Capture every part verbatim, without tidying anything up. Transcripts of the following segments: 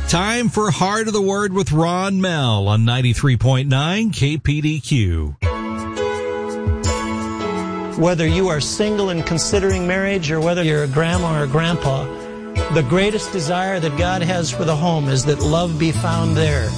Time for Heart of the Word with Ron Mell on ninety-three point nine K P D Q. Whether you are single and considering marriage or whether you're a grandma or a grandpa, the greatest desire that God has for the home is that love be found there.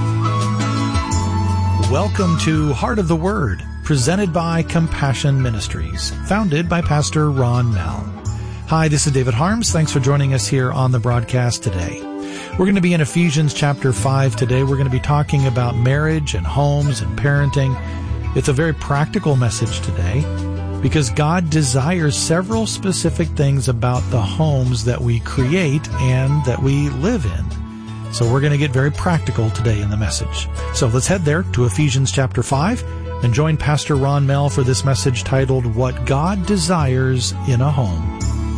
Welcome to Heart of the Word, presented by Compassion Ministries, founded by Pastor Ron Mell. Hi, this is David Harms. Thanks for joining us here on the broadcast today. We're going to be in Ephesians chapter five today. We're going to be talking about marriage and homes and parenting. It's a very practical message today because God desires several specific things about the homes that we create and that we live in. So we're going to get very practical today in the message. So let's head there to Ephesians chapter five and join Pastor Ron Mell for this message titled, What God Desires in a Home.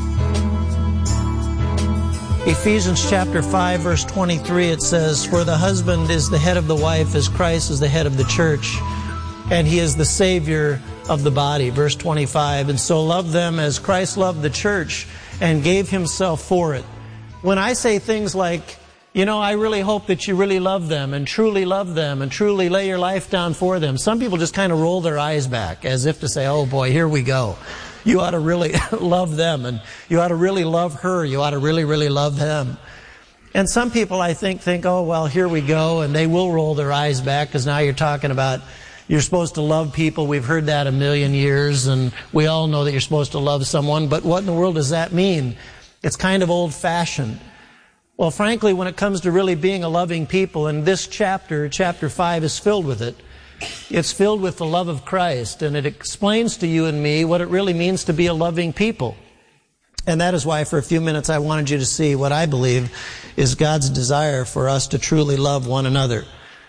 Ephesians chapter five, verse twenty-three, it says, For the husband is the head of the wife, as Christ is the head of the church, and he is the Savior of the body. Verse twenty-five, And so love them as Christ loved the church and gave himself for it. When I say things like, you know, I really hope that you really love them and truly love them and truly lay your life down for them, some people just kind of roll their eyes back as if to say, oh boy, here we go. You ought to really love them, and you ought to really love her. You ought to really, really love him. And some people, I think, think, oh, well, here we go, and they will roll their eyes back because now you're talking about you're supposed to love people. We've heard that a million years, and we all know that you're supposed to love someone, but what in the world does that mean? It's kind of old-fashioned. Well, frankly, when it comes to really being a loving people, and this chapter, chapter five, is filled with it, it's filled with the love of Christ, and it explains to you and me what it really means to be a loving people. And that is why for a few minutes I wanted you to see what I believe is God's desire for us to truly love one another.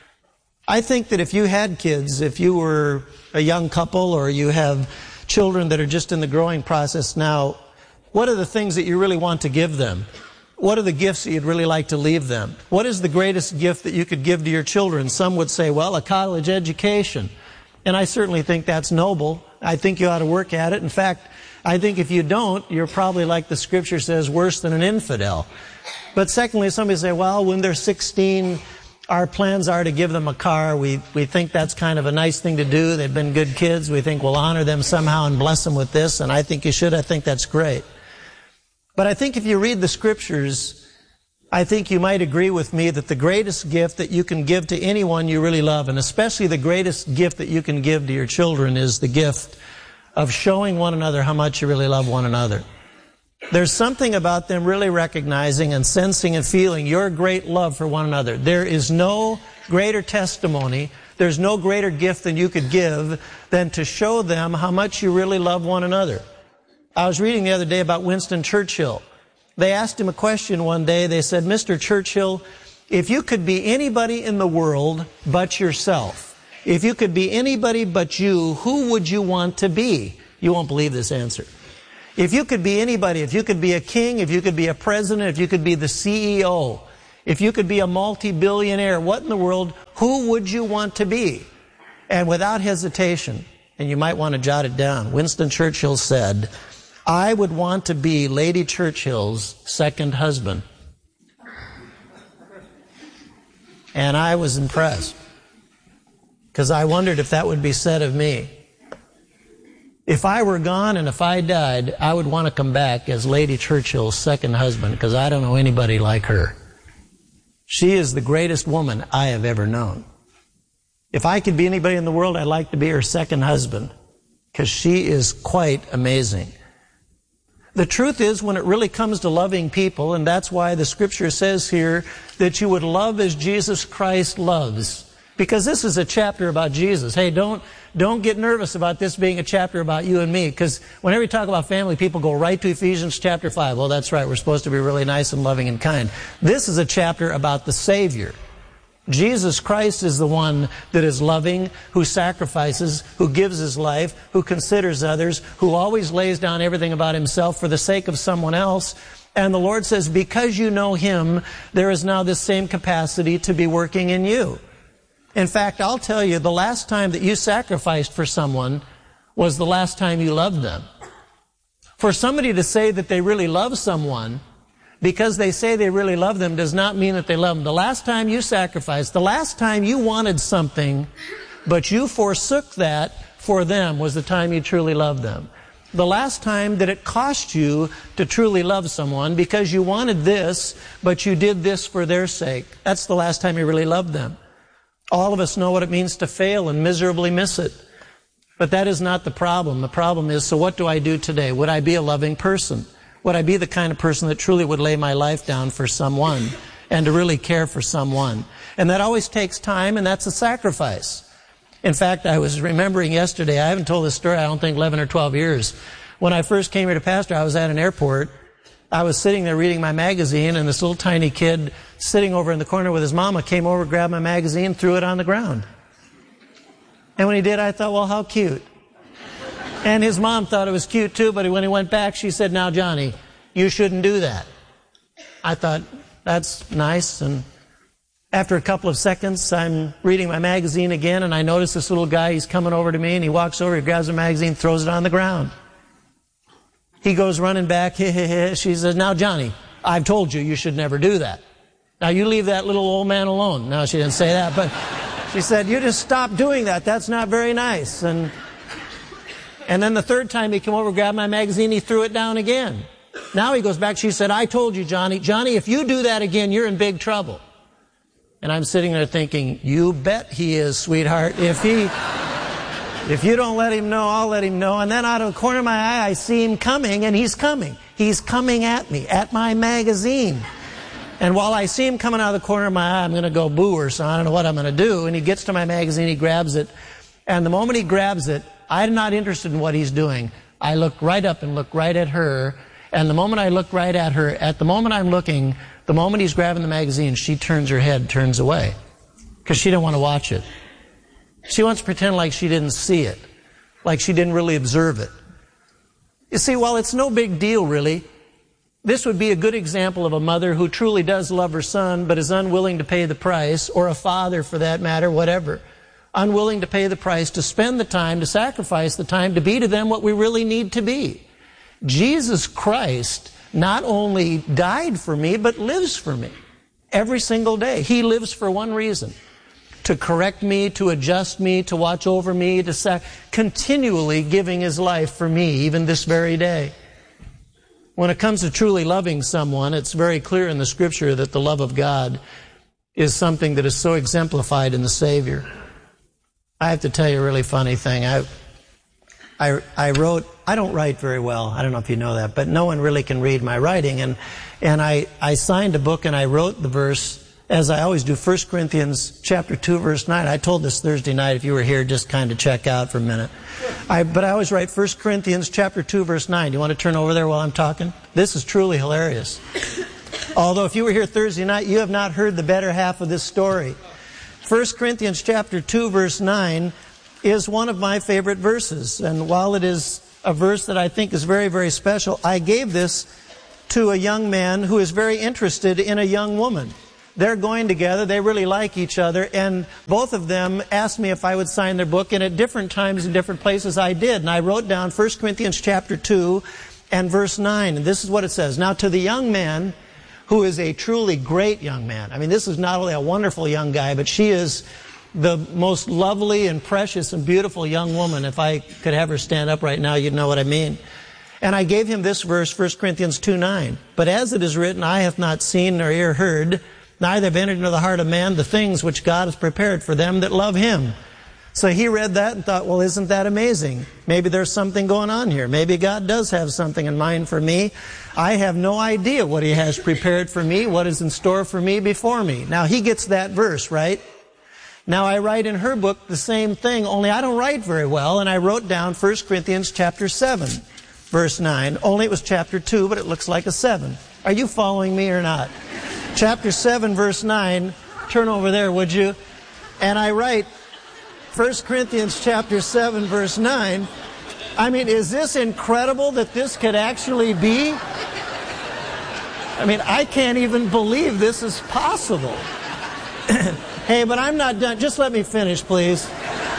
I think that if you had kids, if you were a young couple or you have children that are just in the growing process now, what are the things that you really want to give them? What are the gifts that you'd really like to leave them? What is the greatest gift that you could give to your children? Some would say, well, a college education. And I certainly think that's noble. I think you ought to work at it. In fact, I think if you don't, you're probably, like the scripture says, worse than an infidel. But secondly, somebody say, well, when they're sixteen, our plans are to give them a car. We, we think that's kind of a nice thing to do. They've been good kids. We think we'll honor them somehow and bless them with this. And I think you should. I think that's great. But I think if you read the scriptures, I think you might agree with me that the greatest gift that you can give to anyone you really love, and especially the greatest gift that you can give to your children, is the gift of showing one another how much you really love one another. There's something about them really recognizing and sensing and feeling your great love for one another. There is no greater testimony, there's no greater gift than you could give than to show them how much you really love one another. I was reading the other day about Winston Churchill. They asked him a question one day. They said, Mister Churchill, if you could be anybody in the world but yourself, if you could be anybody but you, who would you want to be? You won't believe this answer. If you could be anybody, if you could be a king, if you could be a president, if you could be the C E O, if you could be a multi-billionaire, what in the world, who would you want to be? And without hesitation, and you might want to jot it down, Winston Churchill said, I would want to be Lady Churchill's second husband. And I was impressed, because I wondered if that would be said of me. If I were gone and if I died, I would want to come back as Lady Churchill's second husband, because I don't know anybody like her. She is the greatest woman I have ever known. If I could be anybody in the world, I'd like to be her second husband, because she is quite amazing. The truth is, when it really comes to loving people, and that's why the scripture says here that you would love as Jesus Christ loves, because this is a chapter about Jesus. Hey, don't don't get nervous about this being a chapter about you and me, because whenever you talk about family, people go right to Ephesians chapter five. Well, that's right, we're supposed to be really nice and loving and kind. This is a chapter about the Savior. Jesus Christ is the one that is loving, who sacrifices, who gives his life, who considers others, who always lays down everything about himself for the sake of someone else. And the Lord says, because you know him, there is now this same capacity to be working in you. In fact, I'll tell you, the last time that you sacrificed for someone was the last time you loved them. For somebody to say that they really love someone, because they say they really love them does not mean that they love them. The last time you sacrificed, the last time you wanted something, but you forsook that for them was the time you truly loved them. The last time that it cost you to truly love someone because you wanted this, but you did this for their sake. That's the last time you really loved them. All of us know what it means to fail and miserably miss it. But that is not the problem. The problem is, so what do I do today? Would I be a loving person? Would I be the kind of person that truly would lay my life down for someone and to really care for someone? And that always takes time, and that's a sacrifice. In fact, I was remembering yesterday, I haven't told this story, I don't think, eleven or twelve years. When I first came here to pastor, I was at an airport. I was sitting there reading my magazine, and this little tiny kid sitting over in the corner with his mama came over, grabbed my magazine, threw it on the ground. And when he did, I thought, well, how cute. And his mom thought it was cute too, but when he went back, she said, now, Johnny, you shouldn't do that. I thought, that's nice. And after a couple of seconds, I'm reading my magazine again, and I notice this little guy, he's coming over to me, and he walks over, he grabs the magazine, throws it on the ground. He goes running back, he, he, he. She says, now, Johnny, I've told you you should never do that. Now, you leave that little old man alone. No, she didn't say that, but she said, you just stop doing that. That's not very nice. And and then the third time he came over, grabbed my magazine, he threw it down again. Now he goes back, she said, I told you, Johnny, Johnny, if you do that again, you're in big trouble. And I'm sitting there thinking, you bet he is, sweetheart. If he, if you don't let him know, I'll let him know. And then out of the corner of my eye, I see him coming, and he's coming. He's coming at me, at my magazine. And while I see him coming out of the corner of my eye, I'm going to go boo or so. I don't know what I'm going to do. And he gets to my magazine, he grabs it. And the moment he grabs it, I'm not interested in what he's doing. I look right up and look right at her. And the moment I look right at her, at the moment I'm looking, the moment he's grabbing the magazine, she turns her head, turns away. Because she didn't want to watch it. She wants to pretend like she didn't see it. Like she didn't really observe it. You see, while it's no big deal, really, this would be a good example of a mother who truly does love her son, but is unwilling to pay the price, or a father for that matter, whatever. Unwilling to pay the price, to spend the time, to sacrifice the time, to be to them what we really need to be. Jesus Christ not only died for me, but lives for me every single day. He lives for one reason: to correct me, to adjust me, to watch over me, to sac- continually giving His life for me, even this very day. When it comes to truly loving someone, it's very clear in the Scripture that the love of God is something that is so exemplified in the Savior. I have to tell you a really funny thing. I, I, I wrote, I don't write very well. I don't know if you know that, but no one really can read my writing. And, and I, I signed a book and I wrote the verse, as I always do, First Corinthians chapter two, verse nine. I told this Thursday night, if you were here, just kind of check out for a minute. I, but I always write First Corinthians chapter two, verse nine. Do you want to turn over there while I'm talking? This is truly hilarious. Although if you were here Thursday night, you have not heard the better half of this story. First Corinthians chapter two, verse nine is one of my favorite verses. And while it is a verse that I think is very, very special, I gave this to a young man who is very interested in a young woman. They're going together, they really like each other, and both of them asked me if I would sign their book, and at different times in different places I did. And I wrote down First Corinthians chapter two and verse nine, and this is what it says. Now to the young man who is a truly great young man. I mean, this is not only a wonderful young guy, but she is the most lovely and precious and beautiful young woman. If I could have her stand up right now, you'd know what I mean. And I gave him this verse, First Corinthians two nine. But as it is written, eye hath not seen nor ear heard, neither have entered into the heart of man the things which God has prepared for them that love Him. So he read that and thought, well, isn't that amazing? Maybe there's something going on here. Maybe God does have something in mind for me. I have no idea what He has prepared for me, what is in store for me before me. Now, he gets that verse, right? Now, I write in her book the same thing, only I don't write very well, and I wrote down First Corinthians chapter seven, verse nine. Only it was chapter two, but it looks like a seven. Are you following me or not? Chapter seven, verse nine. Turn over there, would you? And I write First Corinthians chapter seven, verse nine. I mean, is this incredible that this could actually be? I mean, I can't even believe this is possible. Hey, but I'm not done. Just let me finish, please.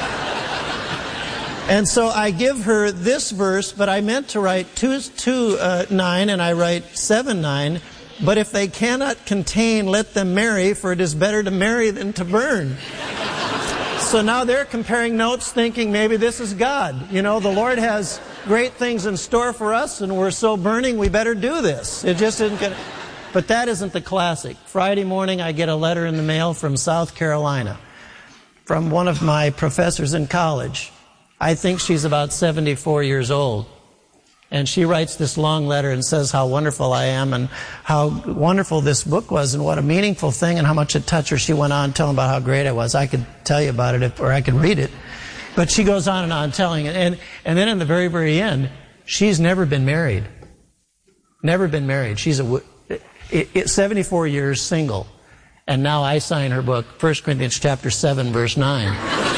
And so I give her this verse, but I meant to write two, two, uh, nine, and I write seven, nine. But if they cannot contain, let them marry, for it is better to marry than to burn. So now they're comparing notes, thinking maybe this is God. You know, the Lord has great things in store for us, and we're so burning, we better do this. It just isn't going to... But that isn't the classic. Friday morning, I get a letter in the mail from South Carolina, from one of my professors in college. I think she's about seventy-four years old. And she writes this long letter and says how wonderful I am and how wonderful this book was and what a meaningful thing and how much it touched her. She went on telling about how great it was. I could tell you about it, if, or I could read it. But she goes on and on telling it. And, and then in the very, very end, she's never been married. Never been married. She's a, it, it, seventy-four years single. And now I sign her book, First Corinthians chapter seven, verse nine.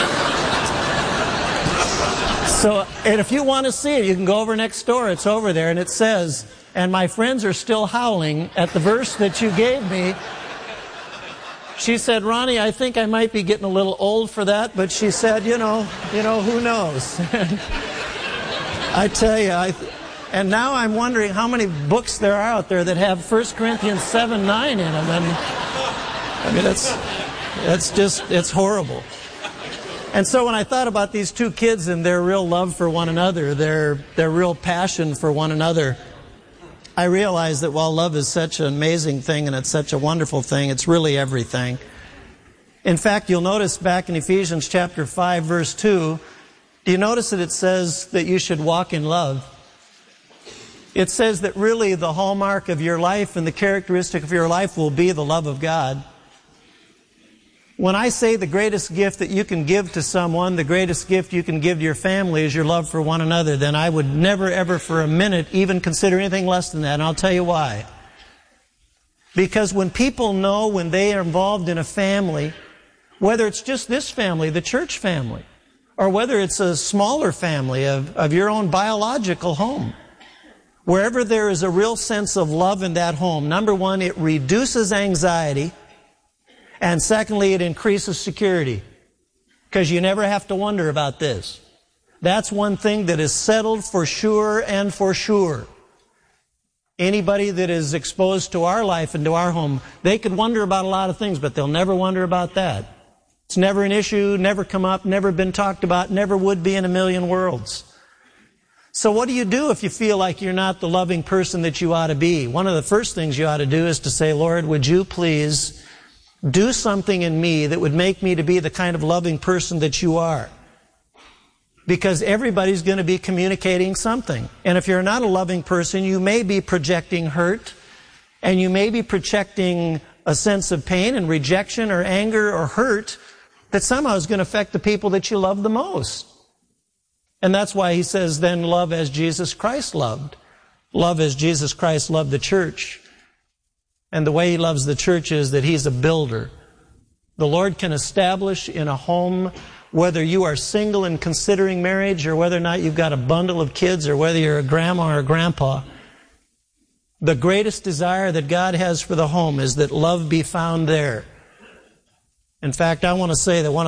So, and if you want to see it, you can go over next door. It's over there, and it says, and my friends are still howling at the verse that you gave me. She said, Ronnie, I think I might be getting a little old for that, but she said, you know, you know, who knows? I tell you, I, and now I'm wondering how many books there are out there that have First Corinthians seven nine in them. And I mean, that's, that's just, it's horrible. And so when I thought about these two kids and their real love for one another, their, their real passion for one another, I realized that while love is such an amazing thing and it's such a wonderful thing, it's really everything. In fact, you'll notice back in Ephesians chapter five, verse two, do you notice that it says that you should walk in love? It says that really the hallmark of your life and the characteristic of your life will be the love of God. When I say the greatest gift that you can give to someone, the greatest gift you can give to your family is your love for one another, then I would never, ever for a minute even consider anything less than that. And I'll tell you why. Because when people know when they are involved in a family, whether it's just this family, the church family, or whether it's a smaller family of, of your own biological home, wherever there is a real sense of love in that home, number one, it reduces anxiety. And secondly, it increases security, because you never have to wonder about this. That's one thing that is settled for sure and for sure. Anybody that is exposed to our life and to our home, they could wonder about a lot of things, but they'll never wonder about that. It's never an issue, never come up, never been talked about, never would be in a million worlds. So what do you do if you feel like you're not the loving person that you ought to be? One of the first things you ought to do is to say, Lord, would you please do something in me that would make me to be the kind of loving person that you are. Because everybody's going to be communicating something. And if you're not a loving person, you may be projecting hurt, and you may be projecting a sense of pain and rejection or anger or hurt that somehow is going to affect the people that you love the most. And that's why he says, then love as Jesus Christ loved. Love as Jesus Christ loved the church. And the way he loves the church is that he's a builder. The Lord can establish in a home, whether you are single and considering marriage, or whether or not you've got a bundle of kids, or whether you're a grandma or a grandpa. The greatest desire that God has for the home is that love be found there. In fact, I want to say that one of